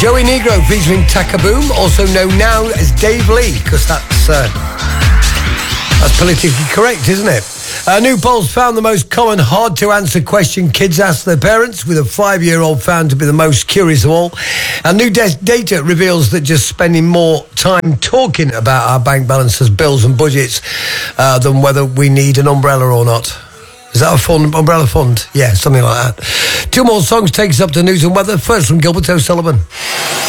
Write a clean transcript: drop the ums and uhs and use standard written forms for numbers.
Joey Negro featuring Takaboom, also known now as Dave Lee, because that's politically correct, isn't it? New polls found the most common hard-to-answer question kids ask their parents, with a 5-year-old found to be the most curious of all. And new data reveals that just spending more time talking about our bank balances, bills and budgets than whether we need an umbrella or not. Is that a fund, umbrella fund? Yeah, something like that. Two more songs take us up to news and weather. First from Gilbert O'Sullivan.